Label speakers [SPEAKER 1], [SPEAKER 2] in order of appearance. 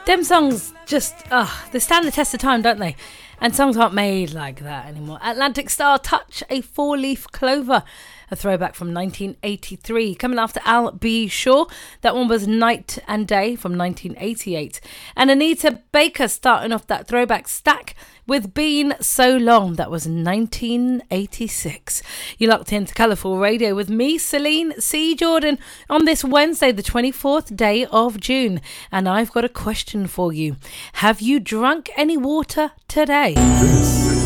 [SPEAKER 1] Them songs just, they stand the test of time, don't they? And songs aren't made like that anymore. Atlantic Star, Touch a Four-Leaf Clover, a throwback from 1983. Coming after Al B. Shaw, that one was Night and Day from 1988. And Anita Baker starting off that throwback stack with Been So Long, that was 1986. You locked into Colourful Radio with me, Celine C. Jordan, on this Wednesday, the 24th day of June. And I've got a question for you. Have you drunk any water today?